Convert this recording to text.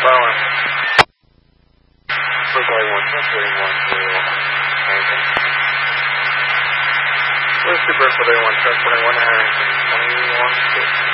Well, for 31, Harrington. Where's Super for 31, Truck 21, Harrington, 21, 6.